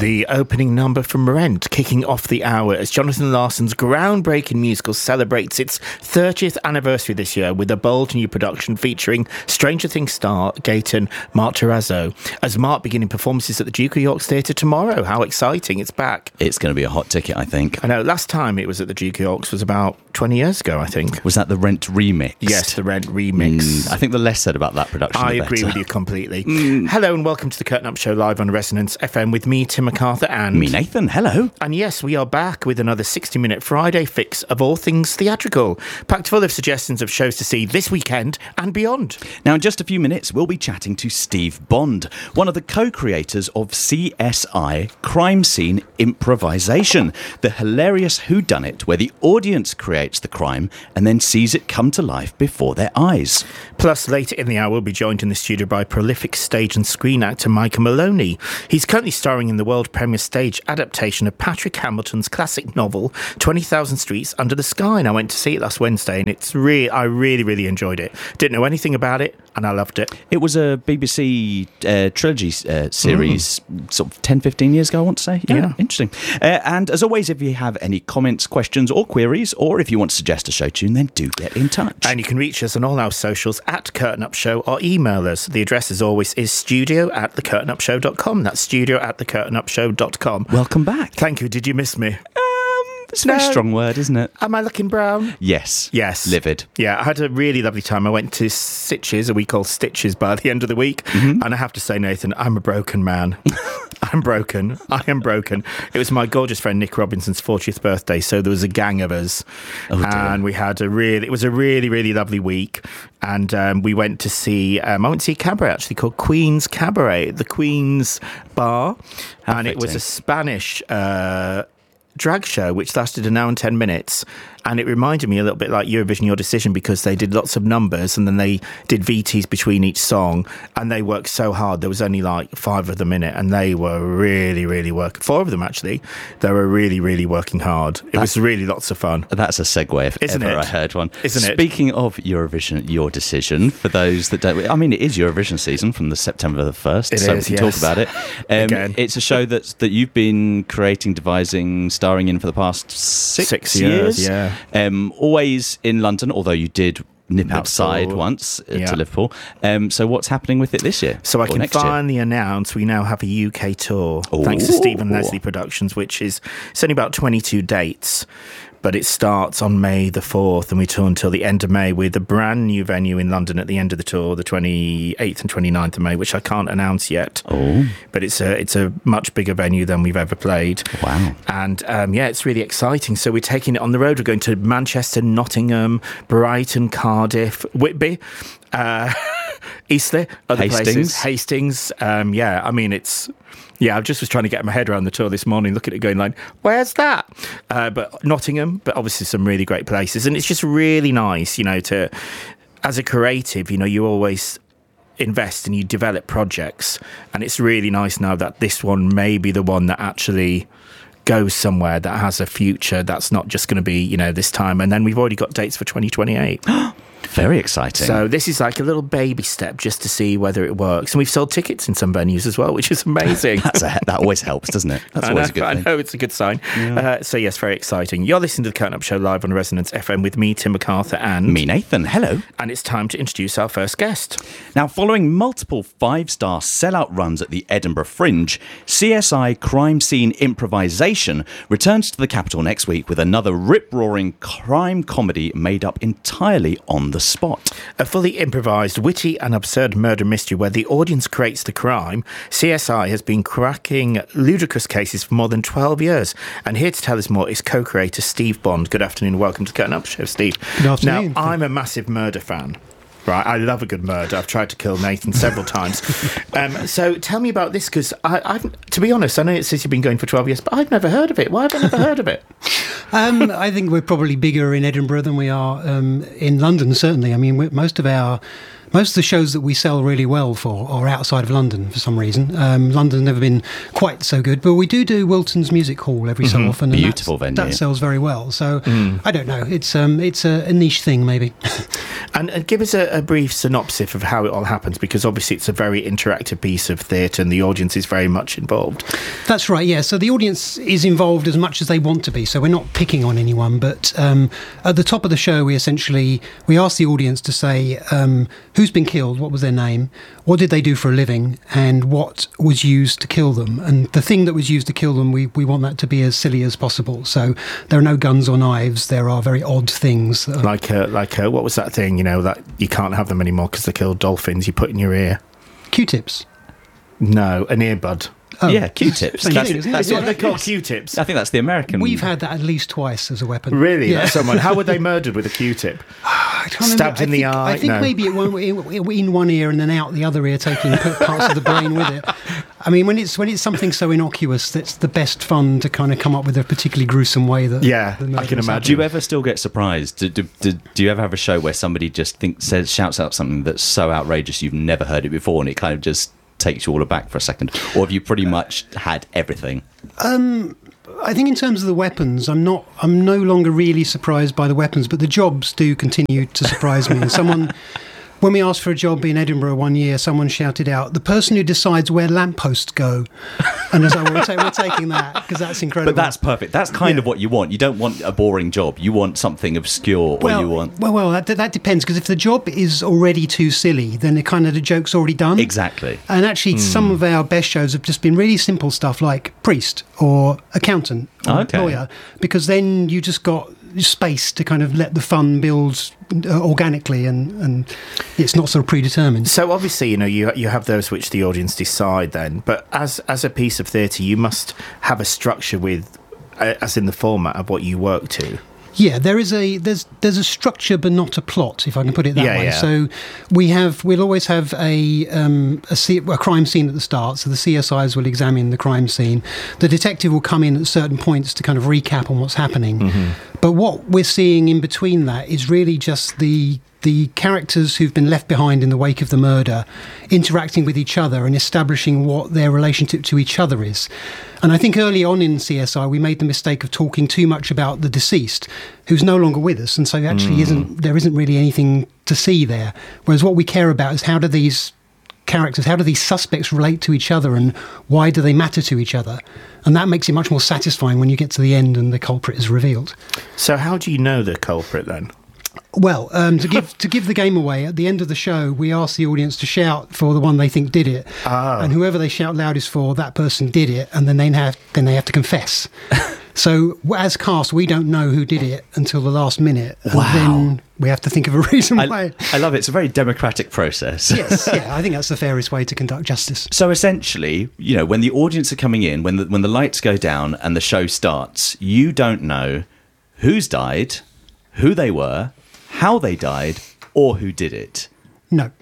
The opening number from Rent, kicking off the hour as Jonathan Larson's groundbreaking musical celebrates its 30th anniversary this year with a bold new production featuring Stranger Things star Gaten Matarazzo. As Mark beginning performances at the Duke of York's Theatre tomorrow. How exciting, it's back. It's going to be a hot ticket, I think. I know, last time it was at the Duke of York's was about 20 years ago, I think. Was that the Rent remix? Yes, the Rent remix. I think the less said about that production, I the agree better. with you completely. Hello and welcome to the Curtain Up Show live on Resonance FM with me, Tim MacArthur, and me, Nathan. Hello. And yes, we are back with another 60-minute Friday fix of all things theatrical, packed full of suggestions of shows to see this weekend and beyond. Now, in just a few minutes, we'll be chatting to Steve Bond, one of the co-creators of CSI Crime Scene Improvisation, the hilarious whodunit where the audience creates the crime and then sees it come to life before their eyes. Plus, later in the hour, we'll be joined in the studio by prolific stage and screen actor Micah Maloney. He's currently starring in the world premiere stage adaptation of Patrick Hamilton's classic novel, 20,000 Streets Under the Sky. And I went to see it last Wednesday, and I really enjoyed it. Didn't know anything about it, and I loved it. It was a BBC trilogy series sort of 10-15 years ago, I want to say. Yeah. Interesting. And as always, if you have any comments, questions or queries, or if you want to suggest a show tune, then do get in touch. And you can reach us on all our socials at Curtain Up Show or email us. The address, as always, is studio@thecurtainupshow.com. That's studio@thecurtainupshow.com. Welcome back. Thank you. Did you miss me? It's a very strong word, isn't it? Am I looking brown? Yes. Livid. Yeah, I had a really lovely time. I went to Stitches, a week called Stitches, by the end of the week. And I have to say, Nathan, I'm a broken man. I'm broken. I am broken. It was my gorgeous friend Nick Robinson's 40th birthday, so there was a gang of us. And we had it was a really lovely week. And we went to see, I went to see a cabaret actually called Queen's Cabaret, the Queen's Bar. And it was a Spanish drag show which lasted an hour and 10 minutes, and it reminded me a little bit like Eurovision Your Decision, because they did lots of numbers and then they did VTs between each song, and they worked so hard. There was only like 5 of them in it, and they were really working. 4 of them actually. They were really working hard. It was really lots of fun. That's a segue if Isn't ever it? I heard one. Isn't it? Speaking of Eurovision Your Decision, for those that don't, I mean, it is Eurovision season from the September the 1st, so we can talk about it. Again. It's a show that you've been creating, devising, starring in for the past 6 years. Yeah. Always in London, although you did nip outside once to Liverpool. So what's happening with it this year? So I can finally announce we now have a UK tour, thanks to Stephen Leslie Productions, which is it's only about 22 dates. But it starts on May the 4th, and we tour until the end of May with a brand new venue in London at the end of the tour, the 28th and 29th of May, which I can't announce yet. But it's a much bigger venue than we've ever played. Wow. And it's really exciting. So we're taking it on the road. We're going to Manchester, Nottingham, Brighton, Cardiff, Whitby, Eastleigh, other places. Hastings. I mean, it's... Yeah, I just was trying to get my head around the tour this morning, looking at it going like, where's that? But Nottingham, but obviously some really great places. And it's just really nice, as a creative, you always invest and you develop projects. And it's really nice now that this one may be the one that actually goes somewhere, that has a future, that's not just going to be, this time. And then we've already got dates for 2028. Very exciting. So this is like a little baby step just to see whether it works. And we've sold tickets in some venues as well, which is amazing. That always helps, doesn't it? That's always a good thing. I know, it's a good sign. Yeah. So yes, very exciting. You're listening to the Curtain Up Show live on Resonance FM with me, Tim MacArthur, and... me, Nathan. Hello. And it's time to introduce our first guest. Now, following multiple 5-star sellout runs at the Edinburgh Fringe, CSI Crime Scene Improvisation returns to the capital next week with another rip-roaring crime comedy made up entirely on the spot. A fully improvised, witty and absurd murder mystery where the audience creates the crime. CSI has been cracking ludicrous cases for more than 12 years. And here to tell us more is co-creator Steve Bond. Good afternoon. Welcome to the Curtain Up Show, Steve. Good afternoon. Now, I'm a massive murder fan. Right, I love a good murder. I've tried to kill Nathan several times. So tell me about this, because I've, to be honest, I know it says you've been going for 12 years, but I've never heard of it. Why have I never heard of it? I think we're probably bigger in Edinburgh than we are in London, certainly. I mean, most of our Most of the shows that we sell really well for are outside of London for some reason. London's never been quite so good, but we do Wilton's Music Hall every so often. And Beautiful venue. That sells very well. So I don't know. It's a niche thing maybe. And give us a brief synopsis of how it all happens, because obviously it's a very interactive piece of theatre and the audience is very much involved. That's right, yeah. So the audience is involved as much as they want to be. So we're not picking on anyone, but at the top of the show, we ask the audience to say who's been killed, what was their name, what did they do for a living, and what was used to kill them. And the thing that was used to kill them, we want that to be as silly as possible. So there are no guns or knives. There are very odd things. Like what was that thing, that you can't have them anymore because they killed dolphins, you put in your ear? Q-tips. No, an earbud. Oh. Yeah, Q-tips. That's what they call Q-tips. I think that's the American. We've had that at least twice as a weapon. Really? Yeah. Someone? How were they murdered with a Q-tip? Stabbed in the eye? I think maybe it went in one ear and then out the other ear, taking parts of the brain with it. I mean, when it's something so innocuous, that's the best fun to kind of come up with a particularly gruesome way that. Yeah, I can imagine. Do you ever still get surprised? Do you ever have a show where somebody just shouts out something that's so outrageous you've never heard it before, and it kind of just takes you all aback for a second, or have you pretty much had everything? I think in terms of the weapons, I'm no longer really surprised by the weapons, but the jobs do continue to surprise me. And when we asked for a job in Edinburgh one year, someone shouted out, "The person who decides where lampposts go." And as we're taking that, because that's incredible. But that's perfect. That's kind of what you want. You don't want a boring job. You want something obscure, you want... Well, that depends, because if the job is already too silly, then the joke's already done. Exactly. And actually, some of our best shows have just been really simple stuff like priest or accountant or lawyer, because then you just got space to kind of let the fun build organically, and it's not sort of predetermined. So obviously, you have those which the audience decide then, but as a piece of theatre, you must have a structure with, as in the format of what you work to. Yeah, there's a structure, but not a plot, if I can put it that way. Yeah. So we'll always have a crime scene at the start. So the CSIs will examine the crime scene. The detective will come in at certain points to kind of recap on what's happening. Mm-hmm. But what we're seeing in between that is really just the characters who've been left behind in the wake of the murder interacting with each other and establishing what their relationship to each other is. And I think early on in CSI, we made the mistake of talking too much about the deceased, who's no longer with us. And so actually there isn't really anything to see there. Whereas what we care about is how do these suspects relate to each other, and why do they matter to each other? And that makes it much more satisfying when you get to the end and the culprit is revealed. So how do you know the culprit then? Well, to give the game away, at the end of the show, we ask the audience to shout for the one they think did it, and whoever they shout loudest for, that person did it, and then they have to confess. So as cast, we don't know who did it until the last minute, and then we have to think of a reason why. I love it. It's a very democratic process. Yes, yeah, I think that's the fairest way to conduct justice. So essentially, when the audience are coming in, when the lights go down and the show starts, you don't know who's died, who they were, how they died, or who did it. No.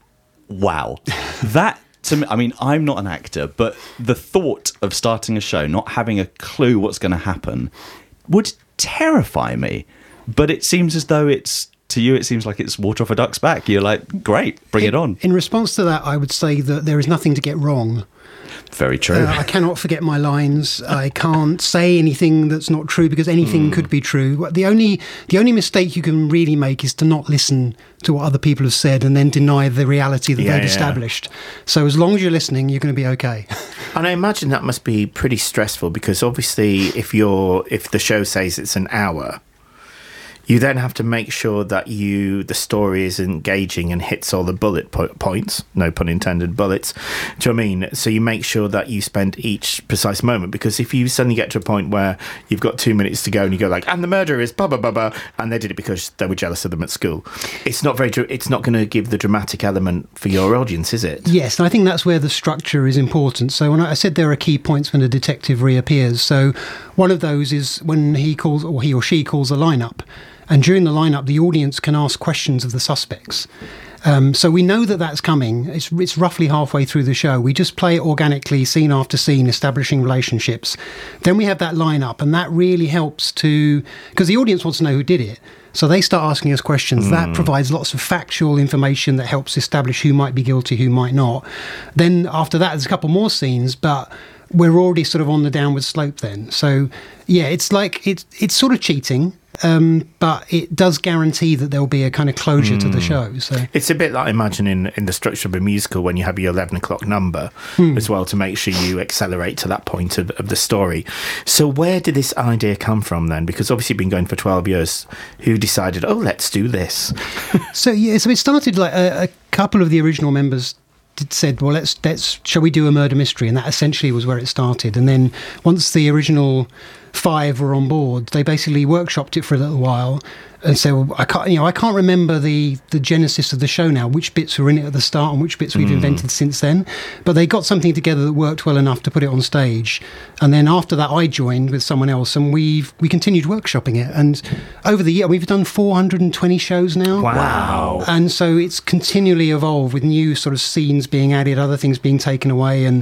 Wow. That, to me, I mean, I'm not an actor, but the thought of starting a show, not having a clue what's going to happen, would terrify me. But it seems as though it seems like it's water off a duck's back. You're like, great, bring it on. In response to that, I would say that there is nothing to get wrong. Very true. I cannot forget my lines. I can't say anything that's not true, because anything could be true. The only mistake you can really make is to not listen to what other people have said and then deny the reality that they've established. So as long as you're listening, you're going to be okay. And I imagine that must be pretty stressful, because obviously if the show says it's an hour, you then have to make sure that the story is engaging and hits all the bullet points, no pun intended, bullets. Do you know what I mean? So you make sure that you spend each precise moment, because if you suddenly get to a point where you've got 2 minutes to go and you go like, and the murderer is blah, blah, blah, blah, and they did it because they were jealous of them at school, it's not going to give the dramatic element for your audience, is it? Yes, and I think that's where the structure is important. So when I said there are key points when a detective reappears. So one of those is when he or she calls a lineup. And during the lineup, the audience can ask questions of the suspects. So we know that that's coming. It's roughly halfway through the show. We just play it organically, scene after scene, establishing relationships. Then we have that lineup, and that really helps because the audience wants to know who did it. So they start asking us questions. That provides lots of factual information that helps establish who might be guilty, who might not. Then after that, there's a couple more scenes, but we're already sort of on the downward slope then. So yeah, it's like it's sort of cheating, but it does guarantee that there'll be a kind of closure to the show. So it's a bit like imagining in the structure of a musical when you have your 11 o'clock number as well, to make sure you accelerate to that point of the story. So where did this idea come from then? Because obviously you've been going for 12 years. Who decided, let's do this? So it started like a couple of the original members said, well, shall we do a murder mystery? And that essentially was where it started. And then once the original 5 were on board, they basically workshopped it for a little while and said, well, I can't remember the genesis of the show now, which bits were in it at the start and which bits we've invented since then. But they got something together that worked well enough to put it on stage. And then after that, I joined with someone else, and we continued workshopping it. And over the year, we've done 420 shows now. Wow. And so it's continually evolved with new sort of scenes being added, other things being taken away. And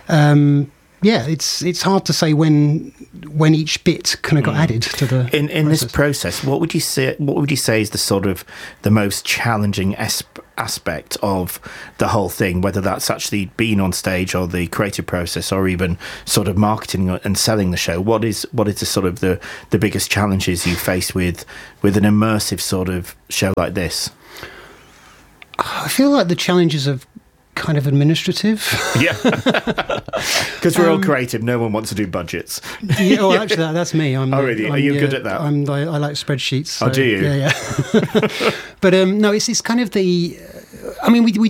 yeah, it's hard to say when each bit kind of got added to the in this process. What would you say is the sort of the most challenging aspect of the whole thing? Whether that's actually being on stage, or the creative process, or even sort of marketing and selling the show. What is the sort of the biggest challenges you face with an immersive sort of show like this? I feel like the challenges of kind of administrative. Yeah. Because we're all creative. No one wants to do budgets. Yeah, well, actually, that's me. Really? Are you good at that? I like spreadsheets. So, do you? Yeah. But no, it's kind of the... I mean, we